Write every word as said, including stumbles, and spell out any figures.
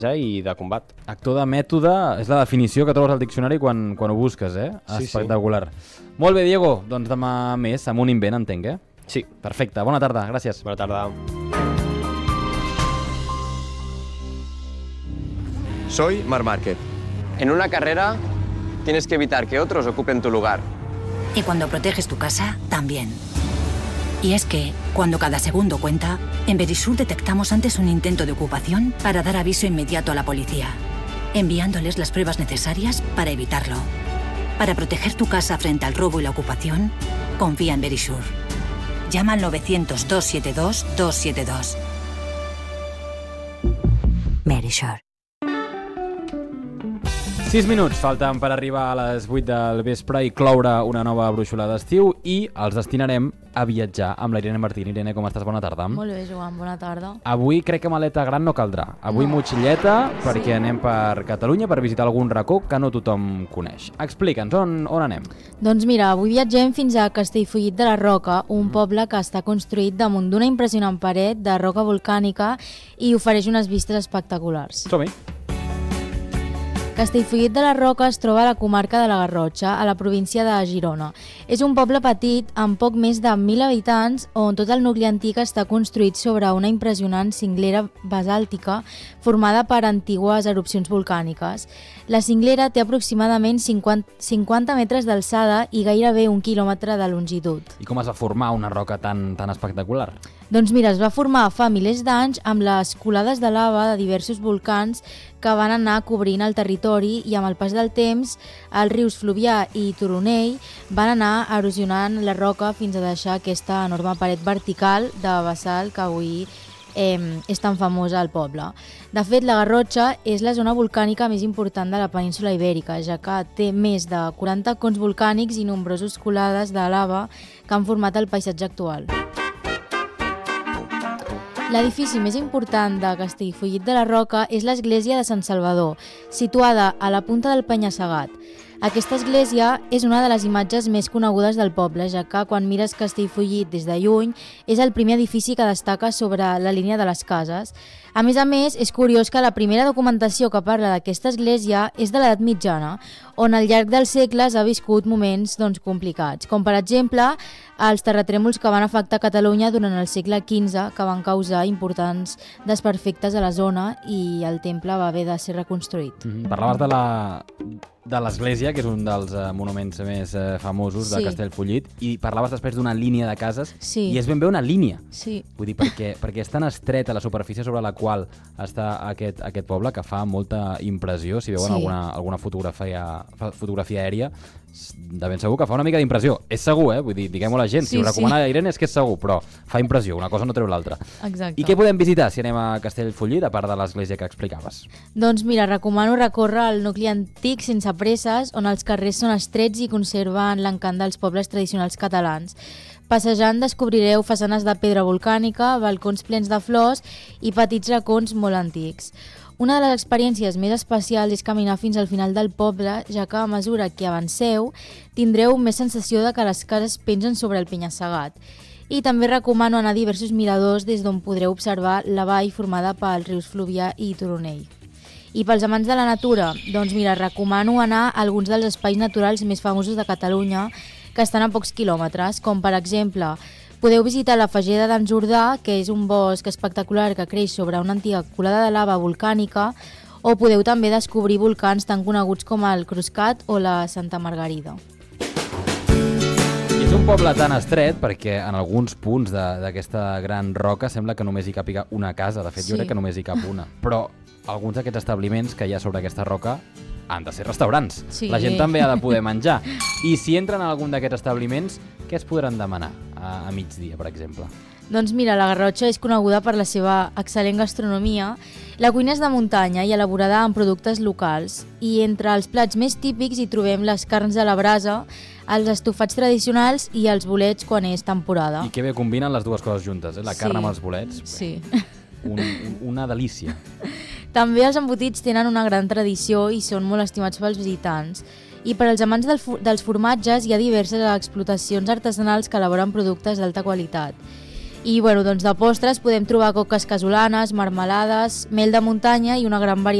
i de combat. Actor de mètode és la definició que trobes al diccionari quan, quan ho busques, eh? Sí, espectacular. Sí. Molt bé, Diego, doncs demà més, amb un invent, entenc, eh? Sí. Perfecte, bona tarda, gràcies. Bona tarda. Soy Marc Márquez. En una carrera tienes que evitar que otros ocupen tu lugar. Y cuando proteges tu casa, también. Y es que, cuando cada segundo cuenta, en Verisur detectamos antes un intento de ocupación para dar aviso inmediato a la policía, enviándoles las pruebas necesarias para evitarlo. Para proteger tu casa frente al robo y la ocupación, confía en Verisur. Llama al novecientos, dos siete dos, dos siete dos. Verisur. sis minuts falten per arribar a les vuit del vespre i cloure una nova brúixola d'estiu i els destinarem a viatjar amb la Irene Martín. Irene, com estàs? Bona tarda. Molt bé, Joan, bona tarda. Avui crec que maleta gran no caldrà. Avui no. motxilleta, perquè sí. anem per Catalunya per visitar algun racó que no tothom coneix. Explica'ns, on, on anem? Doncs mira, avui viatgem fins a Castellfollit de la Roca, un mm. poble que està construït damunt d'una impressionant paret de roca volcànica i ofereix unes vistes espectaculars. Som-hi. Castellfollit de la Roca es troba a la comarca de la Garrotxa, a la província de Girona. És un poble petit amb poc més de mil habitants on tot el nucli antic està construït sobre una impressionant cinglera basàltica formada per antigues erupcions volcàniques. La cinglera té aproximadament cinquanta metres d'alçada i gairebé un quilòmetre de longitud. I com es va formar una roca tan, tan espectacular? Doncs mira, es va formar fa milers d'anys amb les colades de lava de diversos volcans que van anar cobrint el territori i amb el pas del temps els rius Fluvià i Turonell van anar erosionant la roca fins a deixar aquesta enorme paret vertical de basalt que avui eh, és tan famosa al poble. De fet, la Garrotxa és la zona volcànica més important de la península ibèrica, ja que té més de quaranta cons volcànics i nombrosos colades de lava que han format el paisatge actual. L'edifici més important de Castellfollit de la Roca és l'església de Sant Salvador, situada a la punta del penya-segat. Aquesta església és una de les imatges més conegudes del poble, ja que quan mires Castellfollit des de lluny és el primer edifici que destaca sobre la línia de les cases. A més a més, és curiós que la primera documentació que parla d'aquesta església és de l'edat mitjana, on al llarg dels segles ha viscut moments doncs, complicats, com per exemple els terratrèmols que van afectar Catalunya durant el segle quinze, que van causar importants desperfectes a la zona i el temple va haver de ser reconstruït. Mm-hmm. Parlaves de la... de l'església, que és un dels uh, monuments més uh, famosos sí. de Castellfollit, i parlaves després d'una línia de cases, sí. i és ben bé una línia. Sí. Vull dir, perquè, perquè és tan estreta la superfície sobre la qual està aquest, aquest poble que fa molta impressió. Si veuen sí. alguna, alguna fotografia, fotografia aèria, de ben segur que fa una mica d'impressió. És segur, eh? Vull dir, diguem-ho a la gent. Sí, si ho recomana sí. Irene és que és segur, però fa impressió. Una cosa no treu l'altra. Exacte. I què podem visitar si anem a Castellfollit, a part de l'església que explicaves? Doncs mira, recomano recórrer el nucli antic sense presses, on els carrers són estrets i conserven l'encant dels pobles tradicionals catalans. Passejant descobrireu façanes de pedra volcànica, balcons plens de flors i petits racons molt antics. Una de les experiències més especials és caminar fins al final del poble, ja que a mesura que avanceu tindreu més sensació de que les cases pengen sobre el penya-segat. I també recomano anar a diversos miradors des d'on podreu observar la vall formada pels rius Fluvià i Turonell. I pels amants de la natura, doncs mira, recomano anar a alguns dels espais naturals més famosos de Catalunya que estan a pocs quilòmetres, com per exemple podeu visitar la Fageda d'en Jordà, que és un bosc espectacular que creix sobre una antiga colada de lava volcànica, o podeu també descobrir volcans tan coneguts com el Cruscat o la Santa Margarida. I és un poble tan estret perquè en alguns punts d'aquesta gran roca sembla que només hi càpiga una casa. De fet, sí. jo crec que només hi cap una. Però alguns d'aquests establiments que hi ha sobre aquesta roca han de ser restaurants. Sí. La gent també ha de poder menjar. I si entren a algun d'aquests establiments, què es podran demanar a, a migdia, per exemple? Doncs mira, la Garrotxa és coneguda per la seva excel·lent gastronomia. La cuina és de muntanya i elaborada amb productes locals. I entre els plats més típics hi trobem les carns a la brasa, els estofats tradicionals i els bolets quan és temporada. I que bé combinen les dues coses juntes, eh? La carn sí. amb els bolets. Sí. Un, una delícia. També els embotits tenen una gran tradició i són molt estimats pels visitants. I per als amants del, dels formatges hi ha diverses explotacions artesanals que elaboren productes d'alta qualitat. I bueno, doncs de postres podem trobar coques casolanes, marmelades, mel de muntanya i una gran varietat